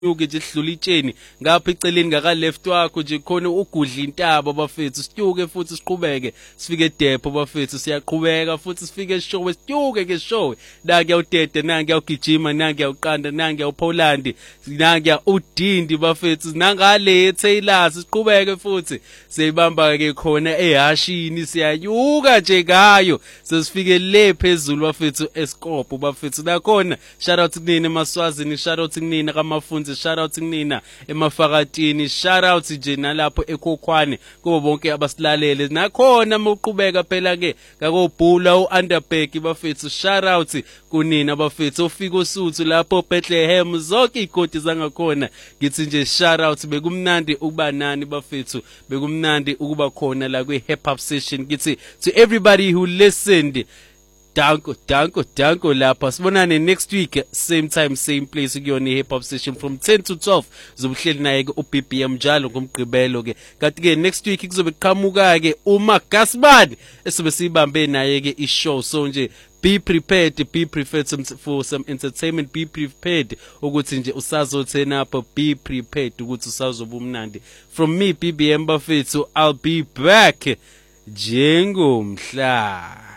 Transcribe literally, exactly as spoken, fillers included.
nyuke nje sidlula itsheni ngapha eceleni ngaka left wakho nje khona ugudla intaba bafethu sityuke futhi siqhubeke sifike eDepho bafethu siyaqhubeka futhi sifike eshowe sityuke ke showe nange awudede nange awugijima nange awuqanda nange awuPoland nange udindi bafethu nangale eTaylors siqhubeke futhi siyibamba ke khona ehashini siyayuka nje ngayo sesifike le phezulu bafethu eSkopo bafethu nakhona shout out kunina eMaswazini shout out kunina kaMafunzi shout out kunina eMafakatini shout out nje nalapho eKhokhwane kubo bonke abasilalele nakhona moqhubeka phela ke ngakobhula uUnderberg bafethu shout out kunina bafethu ofika osuthu lapho Bethlehem zonke igodi zangakhona ngithi nje shout out bekumnandi ukuba nani bafethu bekumnandi ukuba khona la kwi hip hop session ngithi to everybody who listened Danko, danko, danko lapha. Sibonane next week, same time, same place kuyona hip hop session from ten to twelve. Zobuhleli naye ke uB B M njalo ngomgqibelo ke. Kanti ke next week kuzobe qhamuka ke uma Gasbad esibe sibambe naye ke ishow. So nje be prepared, be prepared for some entertainment, be prepared ukuthi nje usazothena apha, be prepared ukuthi usazoba umnandi. From me B B M bafethu, I'll be back njengomhla.